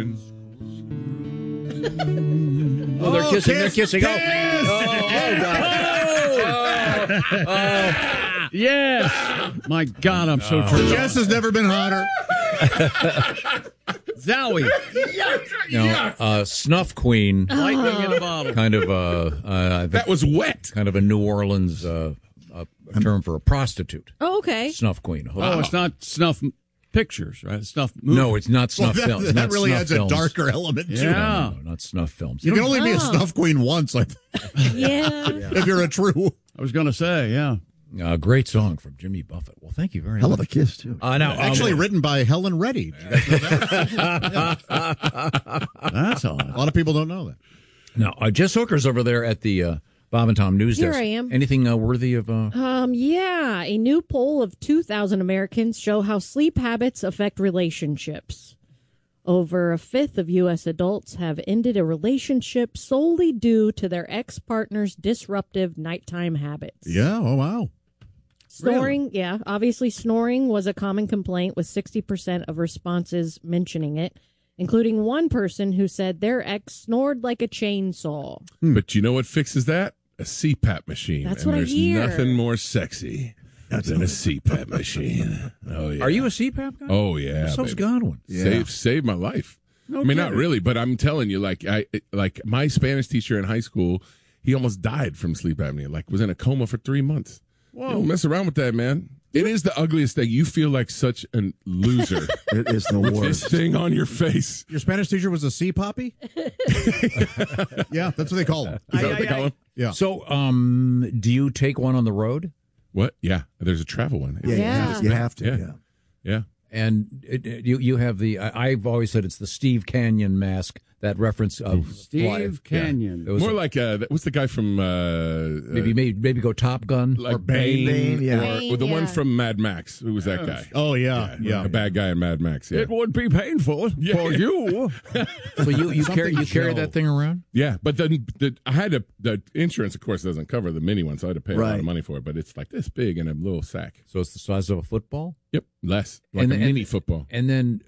and Oh, they're kissing. They're kissing. Oh, God. Yes. My God, I'm so turned Jess has never been hotter. Zowie. No, Snuff Queen. Lightning in a bottle. Kind of a that was wet. kind of a New Orleans term for a prostitute. Oh, okay. Snuff Queen. Oh, it's not snuff pictures, right? It's snuff movies. No, it's not snuff films. That Not really snuff adds films. a darker element to it. Yeah. No, not snuff films. You can only be a Oh. snuff queen once, I think, Yeah. if you're a true. I was going to say, yeah. Great song from Jimmy Buffett. Well, thank you very Hell much. of a kiss, too. Now, Actually written by Helen Reddy. That's all. A lot of people don't know that. now Jess Hooker's over there at the Bob and Tom News Here Desk. I am. Anything worthy of... Yeah. A new poll of 2,000 Americans show how sleep habits affect relationships. Over a fifth of U.S. adults have ended a relationship solely due to their ex-partner's disruptive nighttime habits. Yeah. Oh, wow. Snoring, yeah. Obviously, snoring was a common complaint, with 60% of responses mentioning it, including one person who said their ex snored like a chainsaw. But you know what fixes that? A CPAP machine. That's and what I there's hear. nothing more sexy than a CPAP machine. Oh, yeah. Are you a CPAP guy? Oh, yeah. So's baby. Godwin. Saved my life. I mean, not really, but I'm telling you, like my Spanish teacher in high school, he almost died from sleep apnea. Like, was in a coma for 3 months. Whoa. Don't mess around with that, man. It is the ugliest thing. You feel like such a loser. It is the with worst. this thing on your face. Your Spanish teacher was a sea poppy? Yeah, that's what they call him. Is that what they call him? Yeah. So, do you take one on the road? What? Yeah. There's a travel one. Yeah. You have to. Yeah. Yeah. Yeah. And you have the... I've always said it's the Steve Canyon mask, that reference of... Steve Canyon. It was More like, what's the guy from... maybe go Top Gun. like or Bane. Bane, yeah. Or the one yeah. from Mad Max. Who was that guy? Oh, yeah. Yeah. A bad guy in Mad Max. Yeah. It would be painful for you. So you carry Joe. that thing around? Yeah, but then I had the insurance, of course, doesn't cover the mini one, so I had to pay a lot Right. of money for it. But it's like this big in a little sack. So it's the size of a football? Yep, less like And- a and- mini football. And then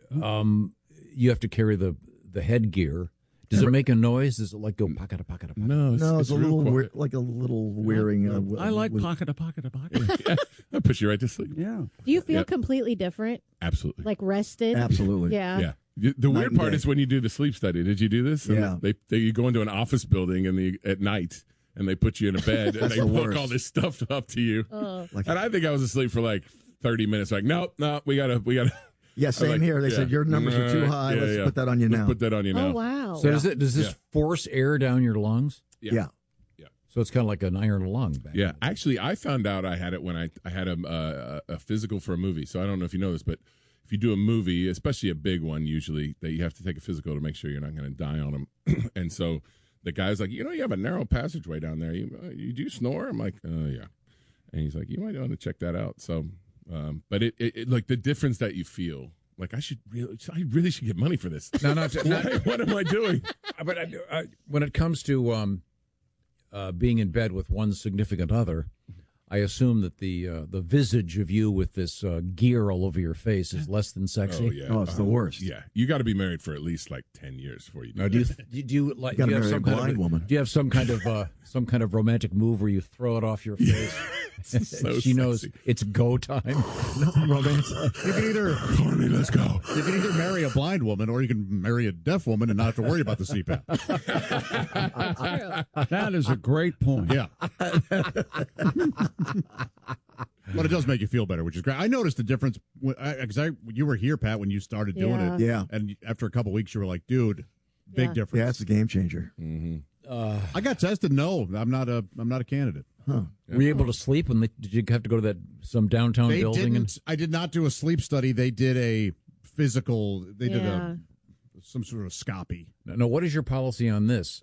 you have to carry the headgear. Does it make a noise? Does it like go pocket? No, No, it's a real little quiet. like a little wearing. I like pocket to pocket to pocket. Yeah, that puts you right to sleep. Yeah. Do you feel Yeah. completely different? Absolutely. Like rested? Absolutely. Yeah. Yeah. The Night weird and part day. is when you do the sleep study. Did you do this? And Yeah. you go into an office building at night and they put you in a bed and That's they the hook worst. all this stuff up to you. Like- And I think I was asleep for like 30 minutes. Like, no, we gotta. Yeah, same like, here. They yeah. said your numbers are too high. Yeah, Let's yeah. put that on you Let's now. put that on you now. Oh, wow. So does this Yeah. force air down your lungs? Yeah. So it's kind of like an iron lung. Back Yeah, actually, I found out I had it when I had a physical for a movie. So I don't know if you know this, but if you do a movie, especially a big one, usually that you have to take a physical to make sure you're not going to die on them. And so the guy's like, you have a narrow passageway down there. You do snore? I'm like, oh yeah. And he's like, you might want to check that out. So, but it like the difference that you feel. Like I really should get money for this. No, What am I doing? But when it comes to being in bed with one significant other, I assume that the visage of you with this gear all over your face is less than sexy. Oh yeah. Oh, it's the worst. Yeah, you got to be married for at least like 10 years before you do. Now, that. do you like? You gotta do you have marry a some kind blind of woman. Do you have some kind of romantic move where you throw it off your face? So She knows sexy. it's go time. Romance. You can either Carney, let's go. you can either marry a blind woman or you can marry a deaf woman and not have to worry about the CPAP. That is a great point. Yeah. But it does make you feel better, which is great. I noticed the difference because you were here, Pat, when you started doing Yeah. it. Yeah. And after a couple weeks, you were like, dude, big Yeah. difference. Yeah, it's a game changer. I got tested. No, I'm not a candidate. Were you able to sleep when did you have to go to some downtown They building? didn't. I did not do a sleep study. They did a physical. They did Yeah. some sort of scopy. No, what is your policy on this?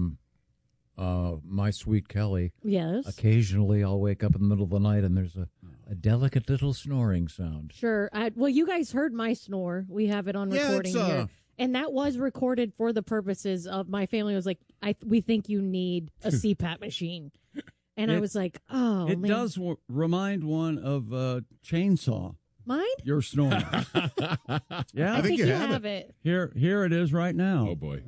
My sweet Kelly. Yes. Occasionally, I'll wake up in the middle of the night and there's a delicate little snoring sound. Sure. Well, you guys heard my snore. We have it on Yeah, recording it's, here. And that was recorded for the purposes of my family was like, we think you need a CPAP machine. And I was like, oh, It man. does remind one of Chainsaw. Mine? You're snoring. Yeah, I think you have have it. here it is right now. Oh boy.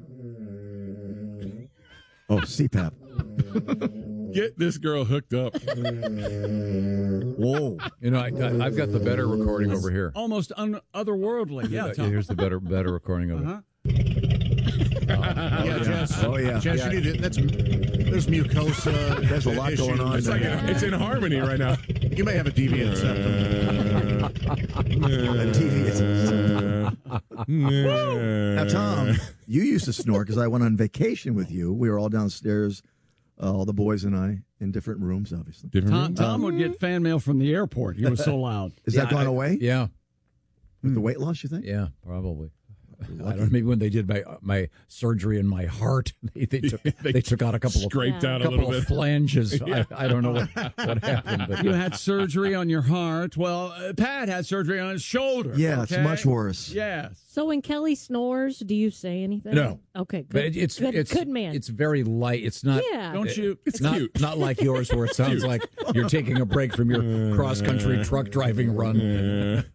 Oh, CPAP. Get this girl hooked up. Whoa. You know, I've got the better recording over here. Almost otherworldly. Yeah, Tom. Here's the better recording of it. Uh-huh. Yeah, Jess. Oh, yeah. Jess, you need to, there's mucosa. There's a lot going on It's like it's in harmony right now. You may have a deviant septum. Now, Tom, you used to snore because I went on vacation with you. We were all downstairs, all the boys and I, in different rooms, obviously. Tom would get fan mail from the airport. He was so loud. Is that gone away? Yeah, With the weight loss, you think? yeah, probably. I don't know, maybe when they did my surgery in my heart, they took out a couple Scraped out a couple little of bit. flanges. I don't know what happened, but You had surgery on your heart. Well, Pat had surgery on his shoulder. Yeah, okay? it's much worse. Yes. So when Kelly snores, do you say anything? No. Okay, good. but it's good man. It's very light. It's not. Yeah. Don't you? It's not, cute. not like yours, where it sounds like you're taking a break from your cross-country truck driving run.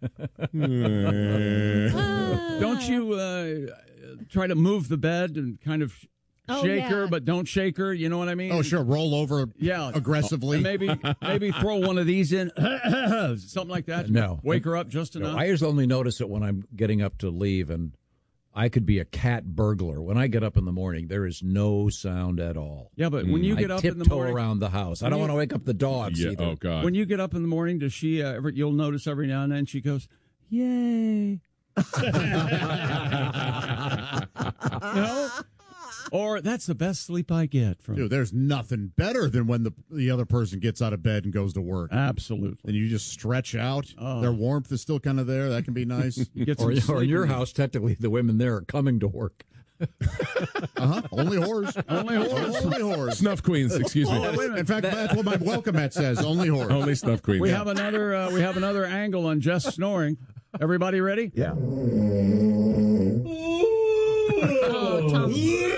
Don't you try to move the bed and kind of shake her, but don't shake her? You know what I mean? Oh, sure. Roll over aggressively. And maybe throw one of these in, something like that. No. Wake her up just enough. I just only notice it when I'm getting up to leave, and I could be a cat burglar. When I get up in the morning, there is no sound at all. Yeah, but when you get I up in the tiptoe morning, around the house. I don't want to wake up the dogs Yeah. either. Oh God. when you get up in the morning, does she you'll notice every now and then she goes, "Yay." You know? Or that's the best sleep I get from. Dude, there's nothing better than when the other person gets out of bed and goes to work. Absolutely. And you just stretch out. Oh. Their warmth is still kind of there. That can be nice. You get Or some sleep in your in. house, technically, the women there are coming to work. Only whores. Only whores. Only whores. Snuff queens, excuse me. In fact, that's what my welcome mat says. Only whores. Only snuff queens. We have another angle on Jess snoring. Everybody ready? Yeah. Oh, Tom.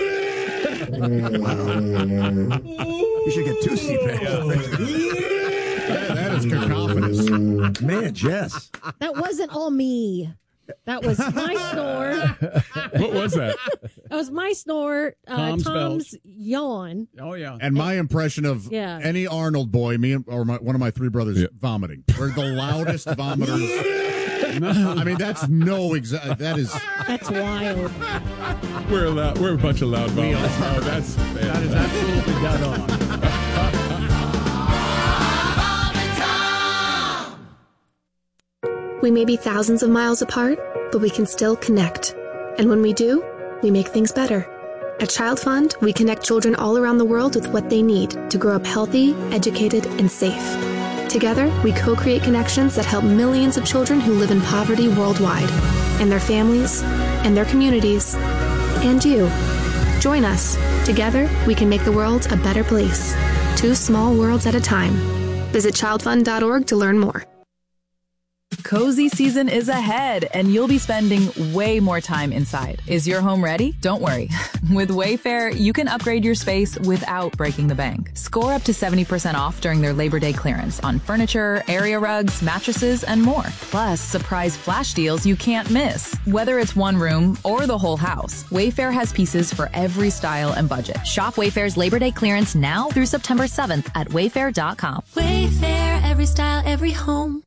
You should get two CPAPs. That is cacophonous. Man, Jess. That wasn't all me. That was my snore. What was that? That was my snore. Tom's bells. yawn. Oh yeah. And my impression of Yeah. any Arnold boy, one of my three brothers, vomiting. We're the loudest vomiters. I mean, that's That's wild. We're a bunch of loud vomits. Oh, that's That is absolutely dead on. We may be thousands of miles apart, but we can still connect. And when we do, we make things better. At Child Fund, we connect children all around the world with what they need to grow up healthy, educated, and safe. Together, we co-create connections that help millions of children who live in poverty worldwide, and their families, and their communities, and you. Join us. Together, we can make the world a better place. 2 small worlds at a time. Visit childfund.org to learn more. Cozy season is ahead, and you'll be spending way more time inside. Is your home ready? Don't worry. With Wayfair, you can upgrade your space without breaking the bank. Score up to 70% off during their Labor Day clearance on furniture, area rugs, mattresses, and more. Plus, surprise flash deals you can't miss. Whether it's one room or the whole house, Wayfair has pieces for every style and budget. Shop Wayfair's Labor Day clearance now through September 7th at wayfair.com. Wayfair, every style, every home.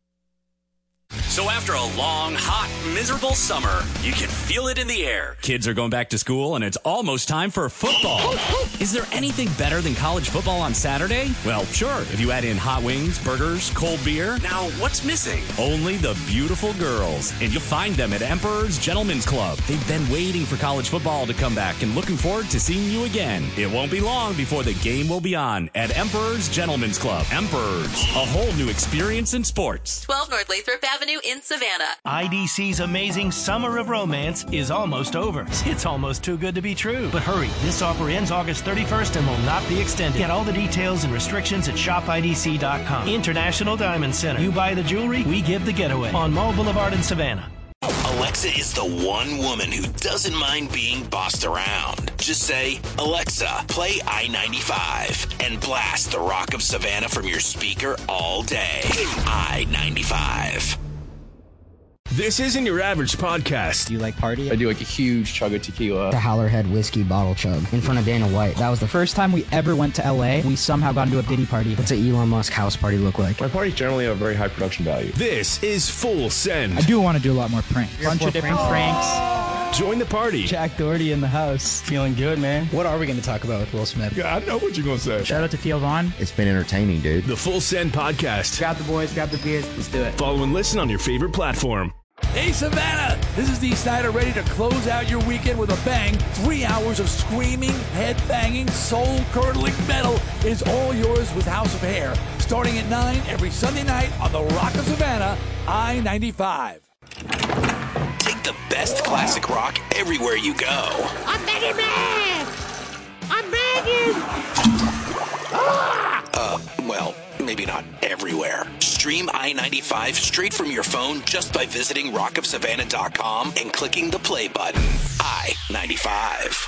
So after a long, hot, miserable summer, you can feel it in the air. Kids are going back to school, and it's almost time for football. Is there anything better than college football on Saturday? Well, sure, if you add in hot wings, burgers, cold beer. Now, what's missing? Only the beautiful girls. And you'll find them at Emperor's Gentlemen's Club. They've been waiting for college football to come back and looking forward to seeing you again. It won't be long before the game will be on at Emperor's Gentlemen's Club. Emperor's, a whole new experience in sports. 12 North Lathrop Avenue in Savannah. IDC's amazing Summer of Romance is almost over. It's almost too good to be true. But hurry, this offer ends August 31st and will not be extended. Get all the details and restrictions at shopidc.com. International Diamond Center. You buy the jewelry, we give the getaway. On Mall Boulevard in Savannah. Alexa is the one woman who doesn't mind being bossed around. Just say, Alexa, play I-95 and blast the Rock of Savannah from your speaker all day. I-95. This isn't your average podcast. Do you like party? I do like a huge chug of tequila. The Howlerhead whiskey bottle chug in front of Dana White. That was the first time we ever went to LA. We somehow got into a Diddy party. What's an Elon Musk house party look like? My parties generally have very high production value. This is Full Send. I do want to do a lot more pranks. Bunch of different pranks. Join the party. Jack Doherty in the house. Feeling good, man. What are we going to talk about with Will Smith? Yeah, I know what you're going to say. Shout out to Theo Vaughn. It's been entertaining, dude. The Full Send podcast. Grab the boys, grab the beers. Let's do it. Follow and listen on your favorite platform. Hey, Savannah! This is Dee Snider, ready to close out your weekend with a bang. 3 hours of screaming, head-banging, soul-curdling metal is all yours with House of Hair. Starting at 9 every Sunday night on the Rock of Savannah, I-95. Take the best classic rock everywhere you go. I'm begging, man! I'm begging! Well, maybe not everywhere. Stream I-95 straight from your phone just by visiting rockofsavannah.com and clicking the play button. I-95.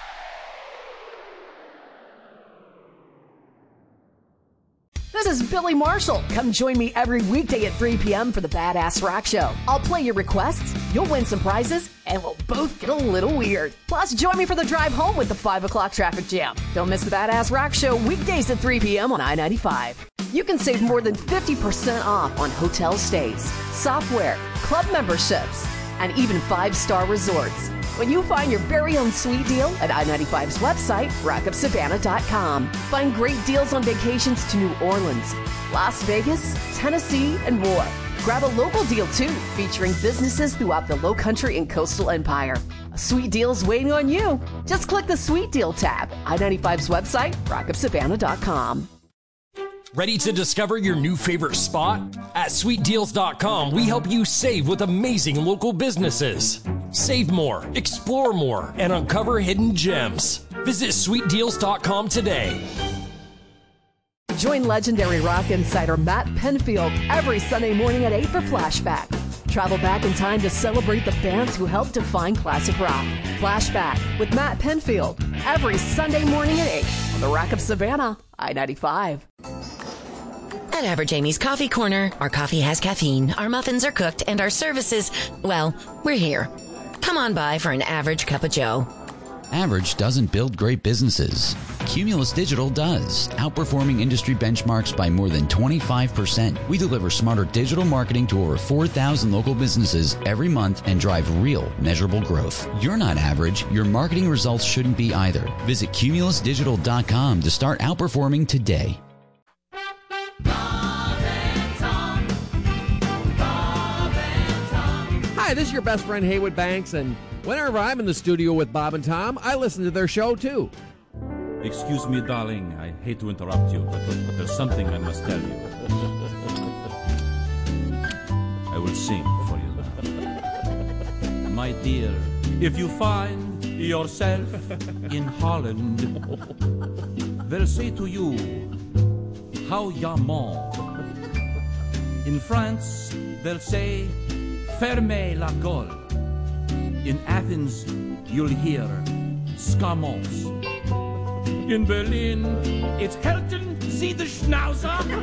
This is Billy Marshall. Come join me every weekday at 3 p.m. for the Badass Rock Show. I'll play your requests, you'll win some prizes, and we'll both get a little weird. Plus, join me for the drive home with the 5 o'clock traffic jam. Don't miss the Badass Rock Show weekdays at 3 p.m. on I-95. You can save more than 50% off on hotel stays, software, club memberships, and even 5-star resorts when you find your very own sweet deal at I-95's website, rockofsavannah.com. Find great deals on vacations to New Orleans, Las Vegas, Tennessee, and more. Grab a local deal, too, featuring businesses throughout the Lowcountry and Coastal Empire. A sweet deal's waiting on you. Just click the Sweet Deal tab. I-95's website, rockofsavannah.com. Ready to discover your new favorite spot? At SweetDeals.com, we help you save with amazing local businesses. Save more, explore more, and uncover hidden gems. Visit SweetDeals.com today. Join legendary rock insider Matt Penfield every Sunday morning at 8 for Flashback. Travel back in time to celebrate the bands who helped define classic rock. Flashback with Matt Penfield every Sunday morning at 8 on the Rock of Savannah, I-95. At Average Amy's Coffee Corner, our coffee has caffeine, our muffins are cooked, and our services, well, we're here. Come on by for an average cup of joe. Average doesn't build great businesses. Cumulus Digital does, outperforming industry benchmarks by more than 25%. We deliver smarter digital marketing to over 4,000 local businesses every month and drive real, measurable growth. You're not average. Your marketing results shouldn't be either. Visit cumulusdigital.com to start outperforming today. Hi, this is your best friend Haywood Banks, and whenever I'm in the studio with Bob and Tom, I listen to their show too. Excuse me, darling. I hate to interrupt you, but there's something I must tell you. I will sing for you now. My dear, if you find yourself in Holland, they'll say to you, how ya mange. In France, they'll say, fermez la gueule. In Athens, you'll hear Scamos. In Berlin, it's Helton, Sie the Schnauzer.